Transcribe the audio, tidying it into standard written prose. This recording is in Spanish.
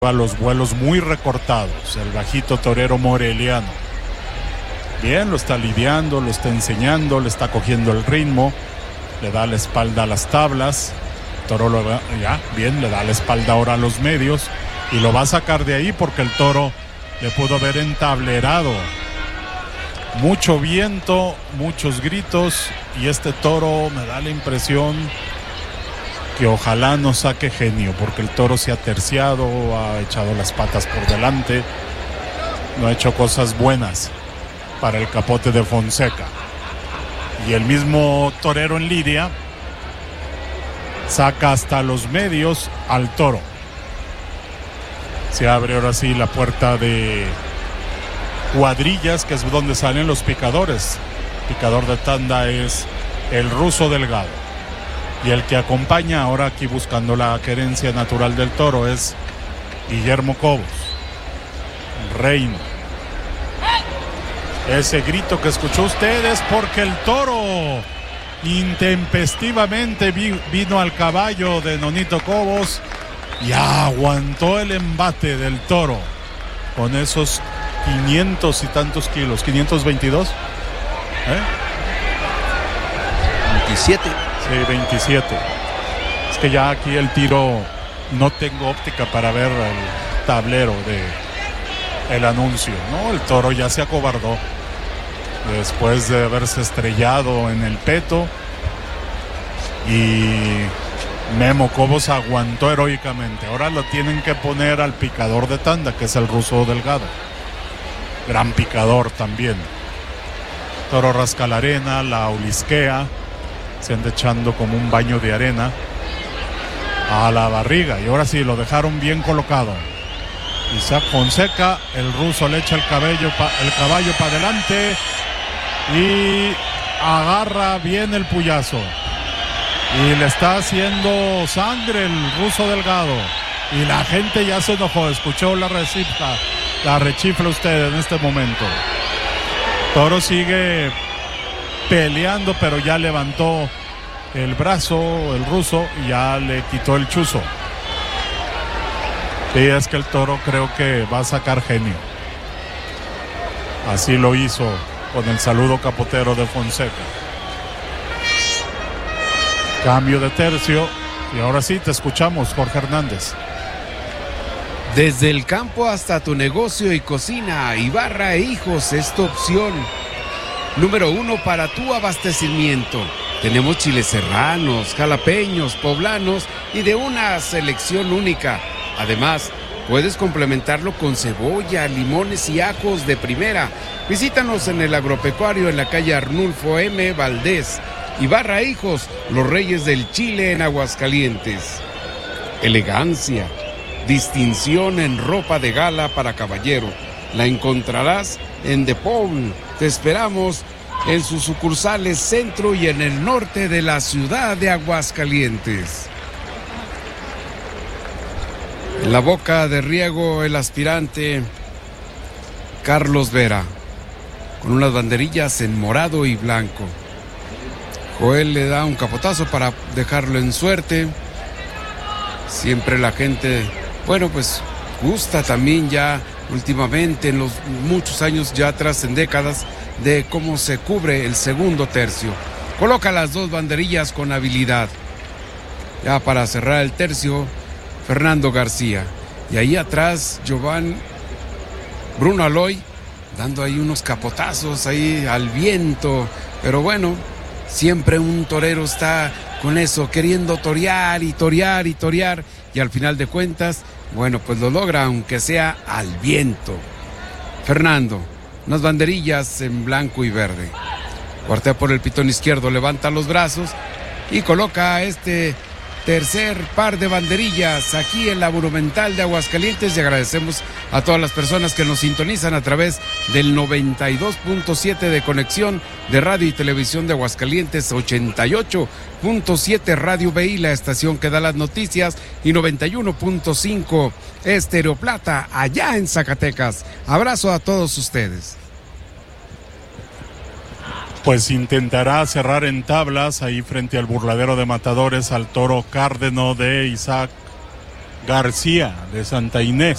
a los vuelos muy recortados, el bajito torero moreliano. Bien, lo está lidiando, lo está enseñando, le está cogiendo el ritmo, le da la espalda a las tablas. Toro bien, le da la espalda ahora a los medios y lo va a sacar de ahí porque el toro le pudo haber entablerado. Mucho viento, muchos gritos y este toro me da la impresión que ojalá no saque genio, porque el toro se ha terciado, ha echado las patas por delante, no ha hecho cosas buenas para el capote de Fonseca. Y el mismo torero en lidia saca hasta los medios al toro. Se abre ahora sí la puerta de cuadrillas, que es donde salen los picadores. Picador de tanda es el Ruso Delgado. Y el que acompaña ahora aquí buscando la querencia natural del toro es Guillermo Cobos, Reino. Ese grito que escuchó usted es porque el toro intempestivamente vino al caballo de Nonito Cobos y aguantó el embate del toro con esos 500 y tantos kilos, 522, 27. Sí, 27. Es que ya aquí el tiro no tengo óptica para ver el tablero de el anuncio, ¿no? El toro ya se acobardó después de haberse estrellado en el peto y Memo Cobos aguantó heroicamente. Ahora lo tienen que poner al picador de tanda, que es el Ruso Delgado. Gran picador también. Toro rasca la arena, la olisquea, se anda echando como un baño de arena a la barriga y ahora sí lo dejaron bien colocado. Isaac Fonseca, el ruso le echa el caballo para adelante y agarra bien el puyazo y le está haciendo sangre el Ruso Delgado y la gente ya se enojó. Escuchó la rechifla usted en este momento. Toro sigue peleando, pero ya levantó el brazo el ruso y ya le quitó el chuzo. Sí, es que el toro creo que va a sacar genio. Así lo hizo con el saludo capotero de Fonseca. Cambio de tercio y ahora sí te escuchamos, Jorge Hernández. Desde el campo hasta tu negocio y cocina, Ibarra e Hijos es tu opción número 1 para tu abastecimiento. Tenemos chiles serranos, jalapeños, poblanos y de una selección única. Además, puedes complementarlo con cebolla, limones y ajos de primera. Visítanos en el agropecuario en la calle Arnulfo M. Valdés. Ibarra e Hijos, los reyes del chile en Aguascalientes. Elegancia, distinción en ropa de gala para caballero. La encontrarás en The Paul. Te esperamos en sus sucursales centro y en el norte de la ciudad de Aguascalientes. En la boca de riego el aspirante Carlos Vera, con unas banderillas en morado y blanco. Joel le da un capotazo para dejarlo en suerte. Siempre la gente, gusta también ya últimamente en los muchos años ya atrás, en décadas, de cómo se cubre el segundo tercio. Coloca las dos banderillas con habilidad. Ya para cerrar el tercio, Fernando García. Y ahí atrás, Bruno Aloy, dando ahí unos capotazos ahí al viento. Pero bueno, siempre un torero está con eso, queriendo torear y torear y torear. Y al final de cuentas, pues lo logra, aunque sea al viento. Fernando, unas banderillas en blanco y verde. Cuartea por el pitón izquierdo, levanta los brazos y coloca este tercer par de banderillas aquí en la Monumental de Aguascalientes. Y agradecemos a todas las personas que nos sintonizan a través del 92.7 de conexión de radio y televisión de Aguascalientes, 88.7 Radio BI, la estación que da las noticias, y 91.5 Estéreo Plata allá en Zacatecas. Abrazo a todos ustedes. Pues intentará cerrar en tablas ahí frente al burladero de matadores al toro Cárdeno de Isaac García de Santa Inés.